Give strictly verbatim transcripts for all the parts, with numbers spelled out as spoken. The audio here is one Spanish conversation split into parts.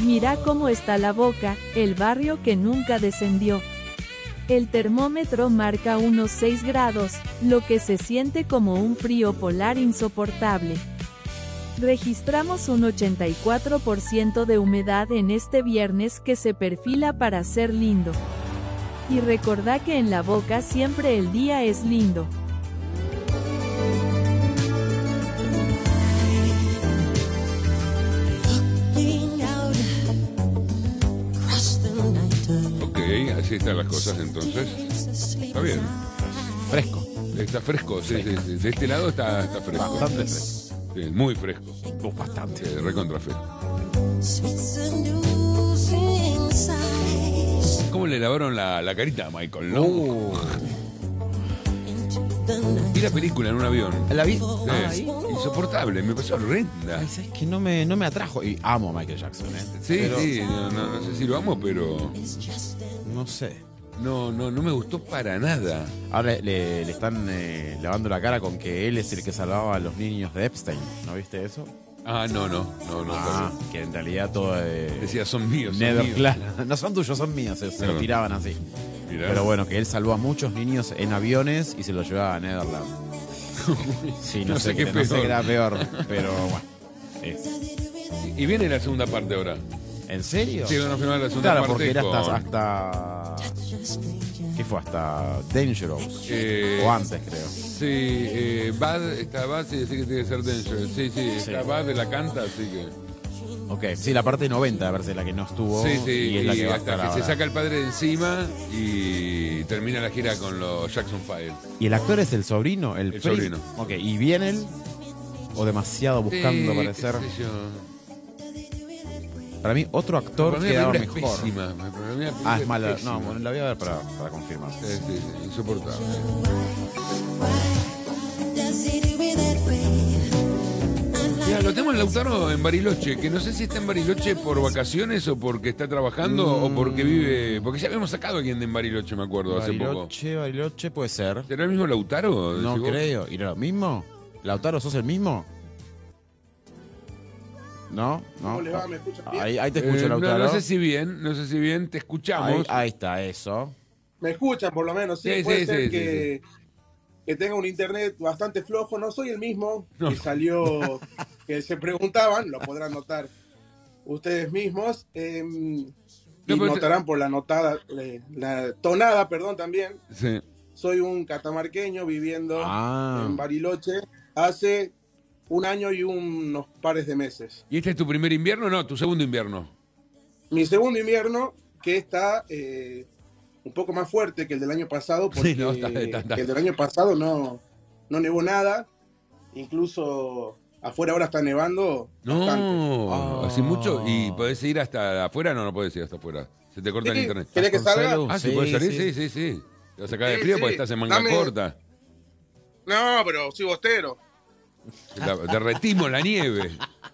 Mira cómo está la Boca, el barrio que nunca descendió. El termómetro marca unos seis grados, lo que se siente como un frío polar insoportable. Registramos un ochenta y cuatro por ciento de humedad en este viernes que se perfila para ser lindo. Y recordá que en la Boca siempre el día es lindo. Ok, así están las cosas entonces. Está bien. Fresco. Está fresco, sí, sí, sí. De este lado está, está fresco. Bastante fresco. Sí, muy fresco. Oh, bastante. Sí, recontra fresco. ¿Cómo le lavaron la, la carita a Michael, no? Uh. Vi la película en un avión. ¿La vi? Sí, Ah, ¿ahí? insoportable, me pasó horrenda. Ay, ¿sabes que no me, no me atrajo? Y amo a Michael Jackson, ¿eh? Sí, Pero sí, no, no, no sé si lo amo, pero no sé. no, no, no me gustó para nada. Ahora le, le están eh, lavando la cara con que él es el que salvaba a los niños de Epstein. ¿No viste eso? Ah, no, no, no, no. Ah, sabía. que en realidad todo... Eh, Decía, son míos, son Nether, míos. claro. No son tuyos, son míos. Se, se Claro. lo tiraban así. Mirá. Pero bueno, que él salvó a muchos niños en aviones y se los llevaba a Netherland. Sí, no, No sé, sé qué qué, no sé peor. qué era peor, pero bueno. Es. Y viene la segunda parte ahora. ¿En serio? Sí, van a filmar la segunda Claro, parte porque era hasta, con- hasta... ¿Qué fue? Hasta Dangerous. Eh, O antes, creo. Sí, eh, Bad, está Bad, sí, sí que tiene que ser Dangerous. Sí, sí, Sí. está Bad de la canta, así que... Ok, sí, la parte noventa, a ver si es la que no estuvo. Sí, sí, y es la y que va a hasta estar que se ahora. saca el padre de encima y termina la gira con los Jackson Five. ¿Y el actor es el sobrino? El, El primo? sobrino. Ok, ¿y bien él? ¿O demasiado buscando Sí, aparecer? qué sé yo. Para mí, otro actor Para mí la quedaba película mejor. es pésima. Para mí la película Ah, es mala. pésima. No, bueno, la voy a ver para, para confirmar. Sí, sí, sí, insoportable. Mira, lo tenemos en Lautaro en Bariloche, que no sé si está en Bariloche por vacaciones o porque está trabajando o porque vive... Porque ya habíamos sacado a alguien de en Bariloche, me acuerdo, hace poco. Bariloche, Bariloche puede ser. ¿Será el mismo Lautaro? No decís vos? creo. ¿Y era lo mismo? ¿Lautaro, sos el mismo? ¿No? ¿No? ¿Cómo le va? ¿Me escuchan bien? Ahí, ahí te escucho, Eh, no, Lautaro. no sé si bien, no sé si bien, te ahí, escuchamos. ahí está, eso. ¿Me escuchan por lo menos? Sí, Sí, puede sí, ser sí, que, que tenga un internet bastante flojo. No soy el mismo No. que salió, que se preguntaban, lo podrán notar ustedes mismos. eh, y No, pero- notarán por la notada, eh, la tonada, perdón, también. Sí. Soy un catamarqueño viviendo Ah. en Bariloche hace un año y unos pares de meses. ¿Y este es tu primer invierno? No, tu segundo invierno. Mi segundo invierno, que está eh, un poco más fuerte que el del año pasado, porque Sí, no, está- está- está. que el del año pasado no, no nevó nada. Incluso afuera ahora está nevando bastante. No, Ah. así mucho. ¿Y podés ir hasta afuera? No, no podés ir hasta afuera. Se te corta el Sí, internet. ¿querés que ¿Estás con salga? celu? Ah, ¿se Sí, puede salir? Sí, sí. sí, sí. Te vas a sacar de Sí, frío sí. porque estás en manga Dame- corta. No, pero soy bostero. La- derretimos la nieve.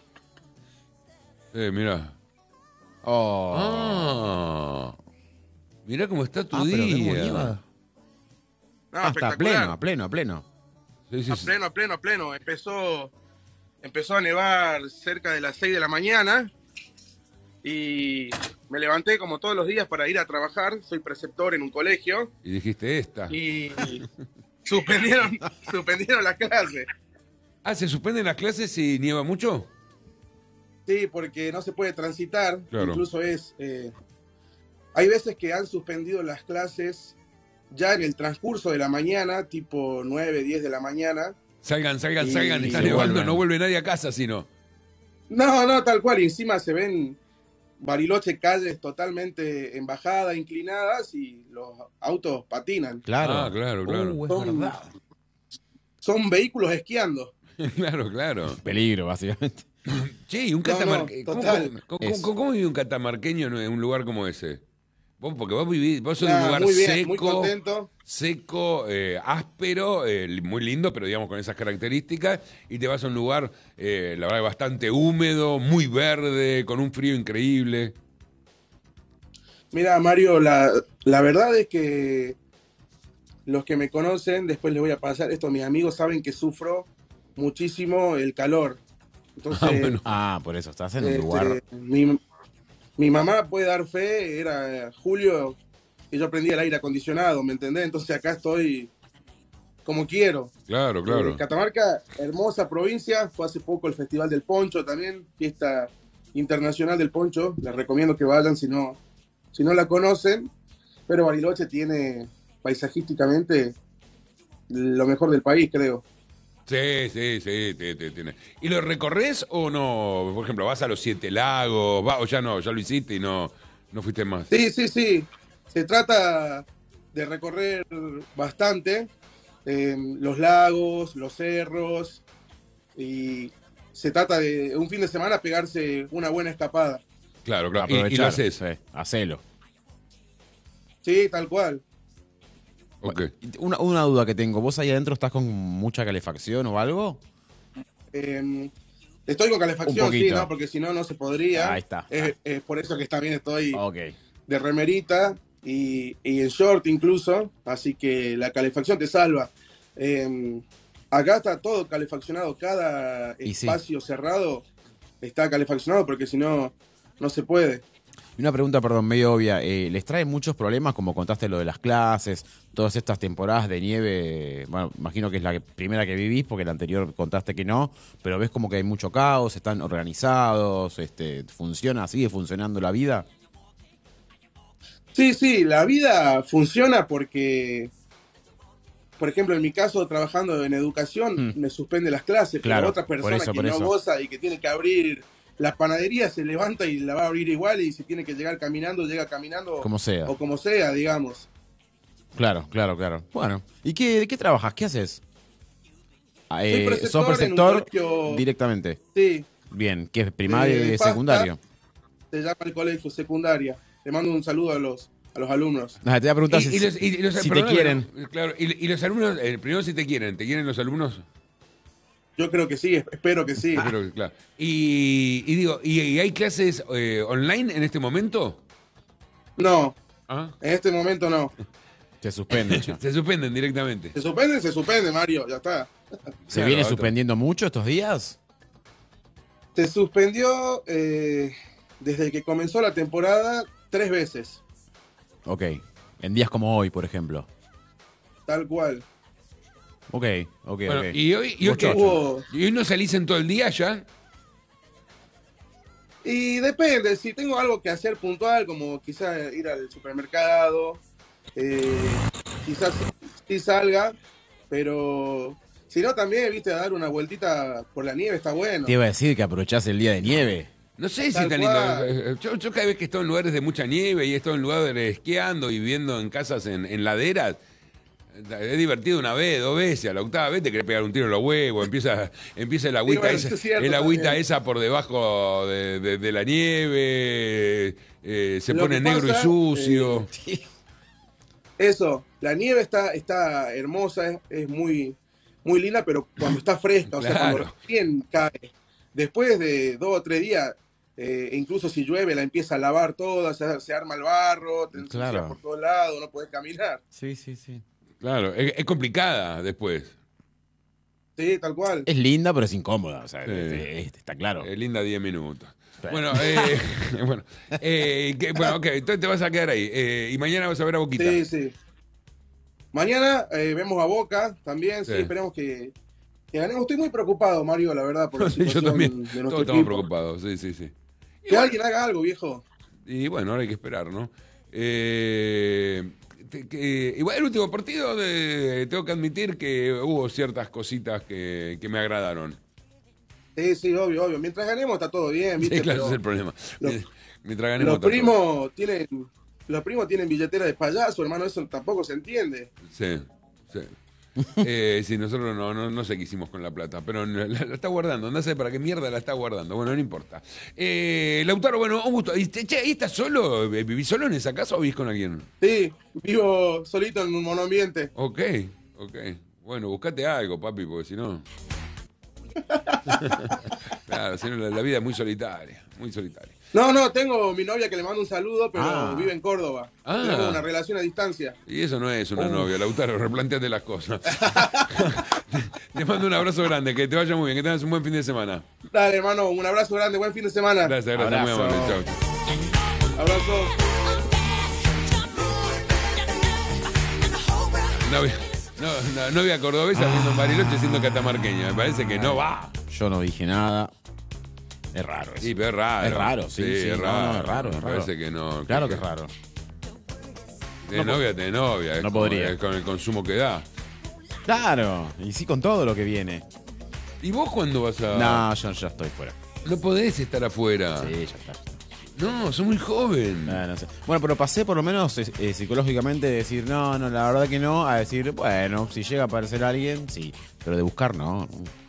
Eh, mirá. Oh. Ah. Mirá cómo está tu Ah, pero día. Demo Nieva. No, Ah, está a espectacular. pleno, a pleno, a pleno. Sí, sí, A sí. pleno, a pleno, a pleno. Empezó, empezó a nevar cerca de las seis de la mañana y me levanté como todos los días para ir a trabajar. Soy preceptor en un colegio Y dijiste esta. y suspendieron, suspendieron las clases. Ah, ¿se suspenden las clases si nieva mucho? Sí, porque no se puede transitar. Claro. Incluso es... eh, hay veces que han suspendido las clases ya en el transcurso de la mañana, tipo nueve, diez de la mañana. Salgan, salgan, Y- salgan. Está y nevando, vuelven. no vuelve nadie a casa sino. No, no, tal cual. Y encima se ven Bariloche calles totalmente en bajada, inclinadas y los autos patinan. Claro. Ah, claro, claro. Uh, es Son- verdad. Son vehículos esquiando. Claro, claro. Peligro, básicamente. Che, y un No, no, catamarqueño. ¿cómo, total. cómo- Es- cómo- cómo vive un catamarqueño en un lugar como ese? Vos, porque vos vivís, vos sos de un Nada, lugar muy bien, muy seco, contento. seco, eh, áspero, eh, li- muy lindo, pero digamos con esas características, y te vas a un lugar, eh, la verdad, bastante húmedo, muy verde, con un frío increíble. Mira, Mario, la, la verdad es que los que me conocen, después les voy a pasar esto, mis amigos saben que sufro muchísimo el calor. Entonces, Ah, bueno. Ah, por eso, estás en un este, lugar... mi, mi mamá puede dar fe, era julio y yo prendía el aire acondicionado, ¿me entendés? Entonces acá estoy como quiero. Claro, claro. Eh, Catamarca, hermosa provincia, fue hace poco el Festival del Poncho también, fiesta internacional del poncho, les recomiendo que vayan si no, si no la conocen, pero Bariloche tiene paisajísticamente lo mejor del país, creo. Sí, sí, sí, te- te- tiene. ¿Y lo recorres o no? Por ejemplo, vas a los Siete Lagos, va, o ya no, ya lo hiciste y no, no fuiste más. Sí, sí, sí, se trata de recorrer bastante, eh, los lagos, los cerros, y se trata de un fin de semana pegarse una buena escapada. Claro, claro. Y, y Aprovechar. lo haces. Sí, hacelo. Sí, tal cual. Ok. Bueno, una, una duda que tengo. ¿Vos ahí adentro estás con mucha calefacción o algo? Eh, estoy con Un calefacción, poquito. sí, ¿no? Porque si no, no se podría. Ahí está. Es, es por eso que también estoy Ok. de remerita y, y en short incluso, así que la calefacción te salva. Eh, acá está todo calefaccionado, cada Y sí. espacio cerrado está calefaccionado porque si no, no se puede. Y una pregunta, perdón, medio obvia. Eh, ¿Les trae muchos problemas, como contaste lo de las clases, todas estas temporadas de nieve? Bueno, imagino que es la que- primera que vivís, porque la anterior contaste que no, pero ves como que hay mucho caos, están organizados, este, funciona, sigue funcionando la vida. Sí, sí, la vida funciona porque, por ejemplo, en mi caso, trabajando en educación, Mm. me suspende las clases, Claro, pero otra por persona eso, que por no eso. goza y que tiene que abrir la panadería se levanta y la va a abrir igual y si tiene que llegar caminando, llega caminando Como sea. o como sea, digamos. Claro, claro, claro. Bueno, ¿y qué, de qué trabajas? ¿Qué haces? Ah, Soy eh, preceptor ¿Sos en un preceptor colegio- directamente? Sí, Bien, ¿qué es primario De y pasta. secundario? se llama el colegio secundaria. Le mando un saludo a los, a los alumnos. Ah, te voy a preguntar Y, si, y los, y los- si te perdóname, quieren. no, claro, y, y los alumnos, eh, primero si te quieren, ¿te quieren los alumnos? Yo creo que sí, espero que sí. Espero que- claro. Y, y digo, ¿y, y hay clases eh, online en este momento? No, ¿Ah? en este momento no. Te suspenden ya. Se suspenden directamente. Se suspende, se suspende, Mario, ya está. ¿Se Claro, viene otro. suspendiendo mucho estos días? Se suspendió eh, desde que comenzó la temporada tres veces, Ok. En días como hoy, por ejemplo. tal cual. Ok, ok, Bueno, ok. ¿y hoy, y, hoy Vos qué? chocho. Hubo- ¿Y hoy no salís en todo el día ya? Y depende, si tengo algo que hacer puntual, como quizás ir al supermercado, eh, quizás sí salga, pero si no también, viste, a dar una vueltita por la nieve está bueno. Te iba a decir que aprovechás el día de nieve. No sé si Tal está lindo. cual. Yo, yo cada vez que estoy en lugares de mucha nieve y he estado en lugares esquiando y viviendo en casas en, en laderas, es divertido una vez, dos veces, a la octava vez te querés pegar un tiro en los huevos, empieza, empieza el agüita, bueno, esa, eso es cierto el agüita también. esa por debajo de, de- de la nieve, eh, se Lo pone que negro pasa, y sucio. Eso, la nieve está, está hermosa, es, es muy, muy linda, pero cuando está fresca, o sea, Claro. cuando recién cae. Después de dos o tres días, eh, incluso si llueve, la empieza a lavar toda, se, se arma el barro, te ensucia Claro. por todos lados, no podés caminar. Sí, sí, sí. Claro, es, es complicada después. Sí, tal cual. Es linda, pero es incómoda. O sea, Sí. este, este, está claro. Es linda diez minutos. Sí. Bueno, eh, bueno, eh, que- bueno, ok, entonces te vas a quedar ahí. Eh, y mañana vas a ver a Boquita. Sí, sí. Mañana eh, vemos a Boca también, sí, Sí. esperemos que, que ganemos. Estoy muy preocupado, Mario, la verdad, por la situación Yo también. de nuestro Todos estamos equipo. preocupados, sí, sí, sí. Y Que bueno, alguien haga algo, viejo. y bueno, ahora hay que esperar, ¿no? Eh, te- que- igual el último partido, de- tengo que admitir que hubo ciertas cositas que, que me agradaron. Sí, sí, obvio, obvio. Mientras ganemos está todo bien, ¿viste? Sí, claro, Pero ese es el problema. los- Mientras ganemos los está todo. primos tienen los primos tienen billetera de payaso, hermano, eso tampoco se entiende. Sí, sí. Eh, sí, nosotros no, no, no sé qué hicimos con la plata, pero la, la está guardando. No sé para qué mierda la está guardando. Bueno, no importa. Eh, Lautaro, bueno, un gusto. ¿Y, che, ¿y estás solo? ¿Vivís solo en esa casa o vivís con alguien? Sí, vivo solito en un monoambiente. Ok, ok. Bueno, buscate algo, papi, porque si no... Claro, si no, la, la vida es muy solitaria, muy solitaria. No, no, tengo mi novia que le mando un saludo, pero Ah. vive en Córdoba. Ah. Tenemos una relación a distancia. Y eso no es una novia, Lautaro, replanteate las cosas. Te mando un abrazo grande, que te vaya muy bien, que tengas un buen fin de semana. Dale, hermano, un abrazo grande, buen fin de semana. Gracias, gracias, muy Abrazo. amable, chao. Abrazo. Novia, no, no, novia cordobesa viendo en Bariloche siendo catamarqueña. Me parece que no va. Yo no dije nada. Es raro eso. Sí, pero es raro. Es raro, sí, sí, es no, raro. no, es raro, es Me raro. parece que no. Claro que es raro. De No novia, de novia. Es no como- podría. es con el consumo que da. Claro, y sí con todo lo que viene. ¿Y vos cuándo vas a.? No, yo ya estoy fuera. No podés estar afuera. Sí, ya está. No, sos muy joven. Ah, no sé. Bueno, pero pasé por lo menos eh, eh, psicológicamente de decir, no, no, la verdad que no, a decir, bueno, si llega a aparecer alguien, sí. Pero de buscar, no.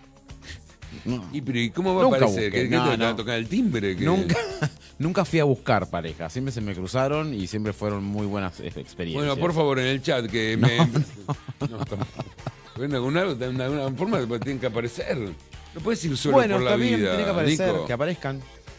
No. ¿Y, pero, ¿y cómo va Nunca a aparecer? busqué, ¿Qué, qué no, te va a no. tocar el timbre? ¿Qué? Nunca, nunca fui a buscar pareja. Siempre se me cruzaron y siempre fueron muy buenas eh, experiencias. Bueno, por favor, en el chat que me. No, tampoco. Bueno, alguna, alguna, alguna forma tienen que aparecer. No puedes ir solo Bueno, por la está bien, vida. tiene que aparecer, Nico. que aparezcan.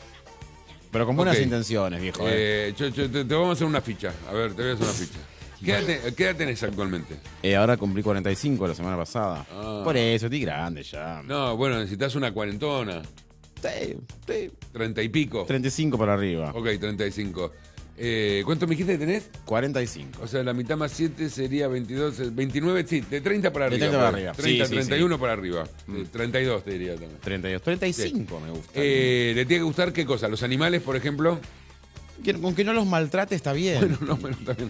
Pero con buenas Ok. intenciones, viejo. eh. Eh, yo- yo- te, te vamos a hacer una ficha. A ver, te voy a hacer una ficha. ¿Qué edad, te- qué edad tenés actualmente? Eh, ahora cumplí cuarenta y cinco la semana pasada. Ah. Por eso, estoy grande ya. No, bueno, necesitas una cuarentona. Sí, sí. Treinta y pico. treinta y cinco para arriba. Ok, treinta y cinco. Eh, ¿Cuánto me dijiste que tenés? cuarenta y cinco. O sea, la mitad más siete sería veintidós, eh, veintinueve, sí, de treinta para De arriba. treinta para pues. arriba. treinta, Sí, sí, treinta y sí. uno para arriba. Eh, treinta y dos te diría también. treinta y dos. treinta y cinco me gusta. Eh, ¿Le tiene que gustar qué cosa? ¿Los animales, por ejemplo? Que- con que no los maltrate está bien. Bueno, no, bueno, también.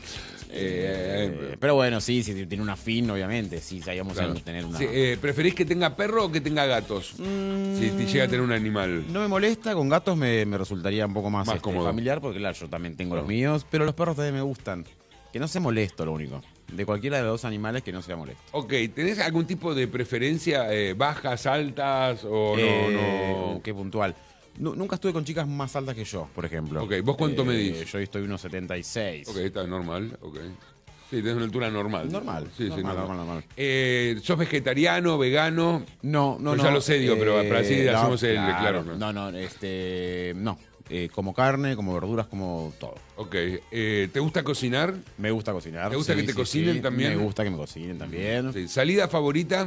Eh, Eh, pero bueno, sí, si tiene una fin, obviamente. Sí, sabíamos claro. tener una. Sí, eh, ¿preferís que tenga perro o que tenga gatos? Mm, Si te llega a tener un animal. No me molesta, con gatos me, me resultaría un poco más, Más este, cómodo. familiar, porque claro, yo también tengo los míos, pero los perros también me gustan. Que no sea molesto, lo único. De cualquiera de los dos animales que no sea molesto. Ok, ¿tenés algún tipo de preferencia? Eh, ¿Bajas, altas o Eh, no? no? Qué puntual. Nu- nunca estuve con chicas más altas que yo, por ejemplo. Eh, Ok, ¿vos cuánto medís? Yo estoy unos setenta y seis. Ok, está normal, ok. Sí, tenés una altura normal. Normal, Sí, sí, normal, normal. normal, normal. Eh, ¿Sos vegetariano, vegano? No, no, Pues no. ya lo sé, digo, pero para así no, hacemos el- claro, ¿no? No, no, este. No. Eh, como carne, como verduras, como todo. Ok. Eh, ¿Te gusta cocinar? Me gusta cocinar. ¿Te gusta sí, que te sí, cocinen sí. también? Me gusta que me cocinen también. Sí. ¿Salida favorita?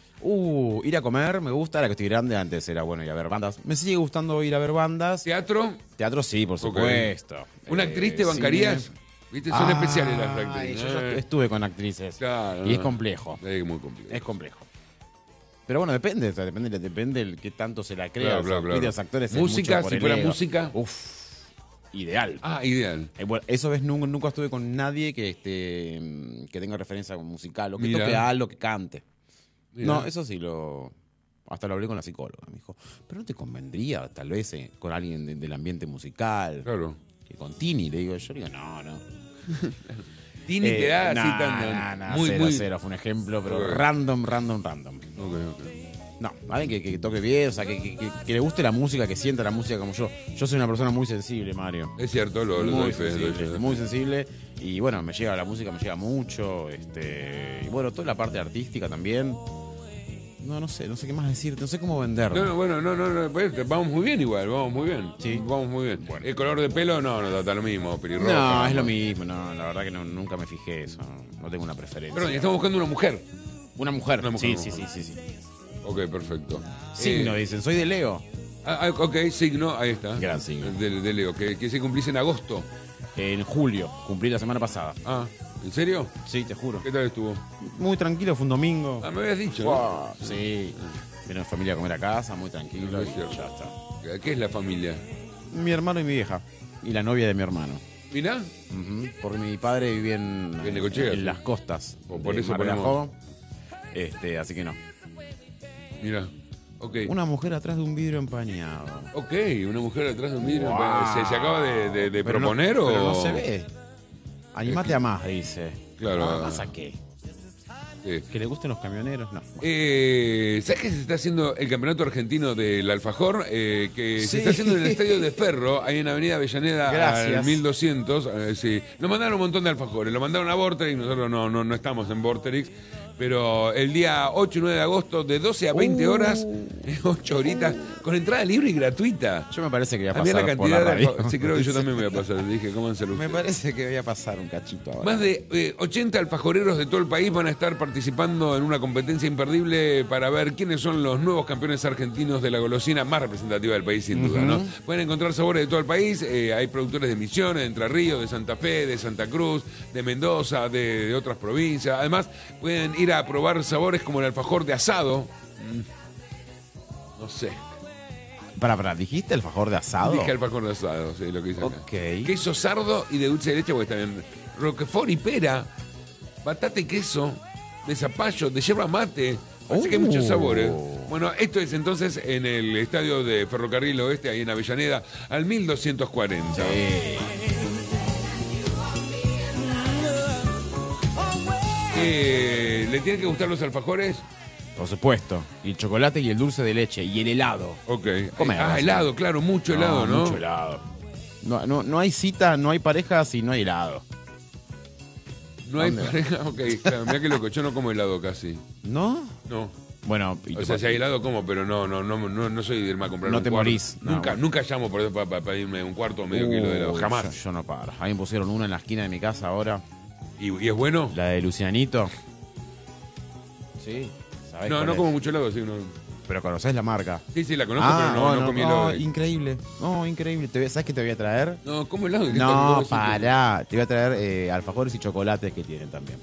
Uh, ir a comer, me gusta. Ahora que estoy grande, antes era bueno ir a ver bandas. Me sigue gustando ir a ver bandas. ¿Teatro? Teatro sí, por supuesto. ¿Una Eh, actriz te bancarías? cine. ¿Viste? Son Ay, especiales las actrices. yo ya Eh, estuve con actrices. claro, y es no. complejo. Es muy complicado. Es complejo. Pero bueno, depende, o sea, depende, depende del que tanto se la crea. Claro, o sea, claro, claro. viste, los actores es Música, mucho por si el fuera ego. música. Uf, ideal. Ah, ideal. Eh, bueno, eso ves, nunca, nunca estuve con nadie que este mm, que tenga referencia musical o que Mira. toque algo, que cante. Mira. No, eso sí lo. Hasta lo hablé con la psicóloga. Me dijo, pero no te convendría, tal vez, eh, con alguien de- del ambiente musical. Claro. Que con Tini, le digo, yo le digo, no, no. Tini te da así nah, tan. nah, nah, muy, cero, muy. cero, fue un ejemplo, pero Ok. random, random, random. Ok, ok. No, alguien que, que toque bien, o sea, que, que- que- que le guste la música, que sienta la música como yo. Yo soy una persona muy sensible, Mario. Es cierto, lo, lo muy doy fe, doy sensible, fe. muy sensible. Y bueno, me llega la música, me llega mucho. Este, y bueno, toda la parte artística también. No, no sé, no sé qué más decir, no sé cómo venderlo. No, no, bueno, no, no, no, pues, vamos muy bien igual, vamos muy bien. Sí. Vamos muy bien. El color de pelo, no, no, está lo mismo, pelirroja. No, es lo mismo, no, la verdad que no, nunca me fijé eso, no, no tengo una preferencia. Perdón, y estamos buscando una mujer. Una mujer, Una mujer, sí, una sí, mujer. sí, sí, sí. Ok, perfecto. Signo, Eh, dicen, soy de Leo. ah, ah, ok, signo, ahí está. Gran signo. De, de Leo, que, que se cumplís en agosto. En julio, cumplí la semana pasada. Ah, ¿en serio? Sí, te juro. ¿Qué tal estuvo? Muy tranquilo, fue un domingo. Ah, me habías dicho, ¿no? Wow, sí. Vino mi familia a comer a casa, muy tranquilo No es y cierto. ya está. ¿Qué es la familia? Mi hermano y mi vieja. Y la novia de mi hermano. Mirá, Ujú, porque mi padre vivía en, En Necochea, en sí. las costas. O por de eso Mar del ponemos- Ajó. Este, así que no. mirá. Ok. Una mujer atrás de un vidrio empañado. Ok, una mujer atrás de un vidrio. Wow. ¿Se, se acaba de, de- de Pero no- proponer o...? Pero no se ve. Animate a más, dice. Claro. ¿A más a qué? Sí. ¿Que le gusten los camioneros? No. Eh, ¿Sabes que se está haciendo el campeonato argentino del alfajor? Eh, que Sí. se está haciendo en el estadio de Ferro, ahí en Avenida Avellaneda, Gracias. al mil doscientos. Eh, sí. Nos mandaron un montón de alfajores, lo mandaron a Vorterix, nosotros no, no, no estamos en Vorterix. Pero el día ocho y nueve de agosto, de doce a veinte horas, ocho horitas, con entrada libre y gratuita. Yo me parece que voy a Había pasar la por la cantidad de... radio. alfa- Sí, creo que yo también voy a pasar. Dije, cómanselo Me ustedes. parece que voy a pasar un cachito ahora. Más de eh, ochenta alfajoreros de todo el país van a estar participando en una competencia imperdible para ver quiénes son los nuevos campeones argentinos de la golosina más representativa del país, sin duda, ¿no? Pueden encontrar sabores de todo el país. eh, hay productores de Misiones, de Entre Ríos, de Santa Fe, de Santa Cruz, de Mendoza, de, de otras provincias. Además, pueden ir a probar sabores como el alfajor de asado. Mm, No sé. Para, para, ¿dijiste alfajor de asado? Dije alfajor de asado, sí, lo que dice acá. Ok. Queso sardo y de dulce de leche, porque también roquefort y pera, batata y queso, de zapallo, de yerba mate. Así que hay muchos Oh. sabores. Bueno, esto es entonces en el estadio de Ferrocarril Oeste, ahí en Avellaneda, al mil doscientos cuarenta. Eh, ¿Le tienen que gustar los alfajores? Por supuesto. Y el chocolate y el dulce de leche. Y el helado. Ok. Come, ah, vas. helado, claro, mucho helado, ¿no? Mucho helado. No, no, no hay cita, no hay pareja si no hay helado. No hay ¿Dónde? pareja. Ok, claro, mira que loco, yo no como helado casi. ¿No? No. Bueno, y O te sea, pa- si hay helado como, pero no, no, no, no, no soy de irme a comprar No un te cuarto. morís. No, Nunca, bueno. nunca llamo por eso para, para pedirme un cuarto o medio kilo de helado. Uy, Jamás. Yo, yo no paro. A mí me pusieron una en la esquina de mi casa ahora. ¿Y, y es bueno? La de Lucianito. Sí. ¿Sabés No, cuál no es? como mucho helado, sí. No. Pero conocés la marca. Sí, sí, la conozco, Ah, pero no, bueno, no comí oh, helado. de- increíble. No, increíble. Te voy- ¿Sabes qué te voy a traer? No, como helado. ¿qué tal? No, No, sí, pará. Te voy a traer eh, alfajores y chocolates que tienen también.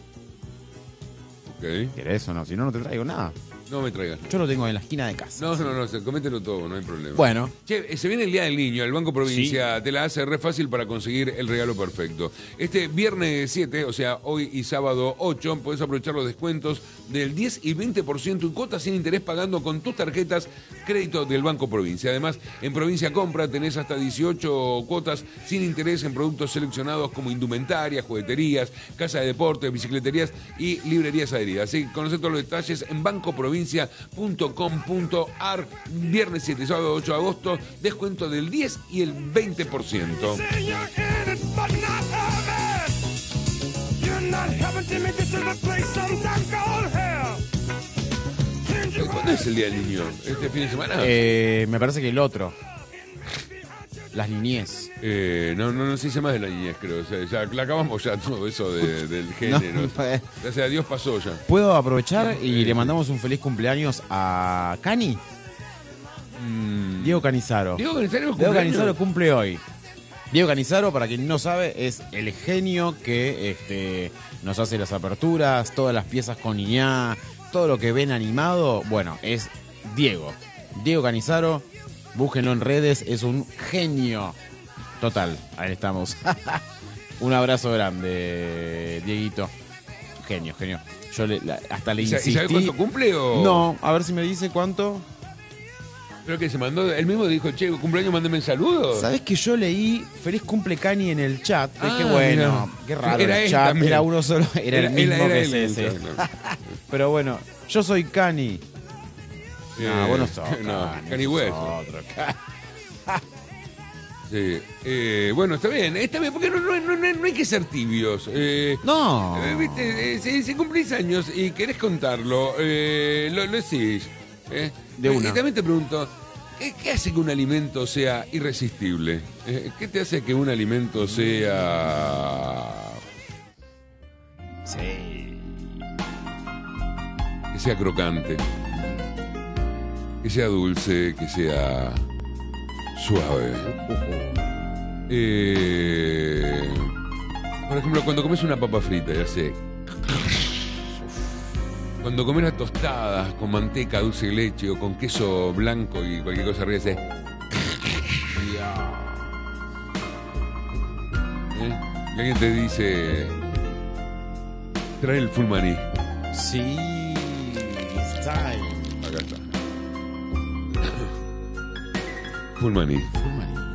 Ok. ¿Querés o no? Si no, no te traigo nada. No me traigas. Yo lo tengo en la esquina de casa. No, no, no, se- comételo todo, no hay problema. Bueno. Che, eh, se viene el Día del Niño, el Banco Provincia te la hace re fácil para conseguir el regalo perfecto. Este viernes siete, o sea, hoy y sábado ocho, podés aprovechar los descuentos del diez y veinte por ciento y cuotas sin interés pagando con tus tarjetas crédito del Banco Provincia. Además, en Provincia Compra tenés hasta dieciocho cuotas sin interés en productos seleccionados como indumentarias, jugueterías, casa de deportes, bicicleterías y librerías adheridas. Así que conocé todos los detalles en bancoprovincia punto com punto ar. Viernes siete, sábado ocho de agosto, descuento del diez y el veinte por ciento. Say you're in it, but not of it. You're not helping to make it to the place some doggone hell. Can't you ¿Cuándo es el Día del Niño? ¿Este fin de semana? Eh, me parece que el otro. Las niñez. Eh, no, no, no se dice más de la niñez, creo. O sea, ya la acabamos ya todo eso de- del género. No, eh. O sea, Dios pasó ya. ¿Puedo aprovechar y le mandamos un feliz cumpleaños a Cani? Diego Canizaro. Diego Canizaro, Diego Canizaro cumple hoy. Diego Canizaro, para quien no sabe, es el genio que este, nos hace las aperturas, todas las piezas con Iñá, todo lo que ven animado. Bueno, es Diego. Diego Canizaro, búsquenlo en redes, es un genio. Total, ahí estamos. Un abrazo grande, Dieguito. Genio, genio. Yo le- la- hasta le ¿Y sa- y insistí. sabe cuánto cumple o...? No, a ver si me dice cuánto. Creo que se mandó, él mismo dijo, che, cumpleaños, mándeme el saludo. ¿Sabes que yo leí Feliz cumple Cani en el chat? Ah, Dije, bueno, mira. qué raro Era el él chat, también. era uno solo, era, el mismo era que él, es ese. claro. Pero bueno, yo soy Cani. No, Eh, vos no sos no, Cani, Cani sos Hueso. otro. Sí. Eh, bueno, está bien, está bien, porque no, no, no, no hay que ser tibios. Eh, No. eh, viste, eh, si, si cumplís años y querés contarlo, eh, lo, lo decís. eh. De una. Y también te pregunto, ¿qué, qué hace que un alimento sea irresistible? Eh, ¿Qué te hace que un alimento sea... Sí. que sea crocante, que sea dulce, que sea suave? Eh, por ejemplo, cuando comes una papa frita, ya sé. Cuando comes las tostadas con manteca, dulce de leche o con queso blanco y cualquier cosa arriba, ya sé. ¿Eh? Y alguien te dice, trae el full maní. Sí. It's time. Acá está. Full maní. Full maní.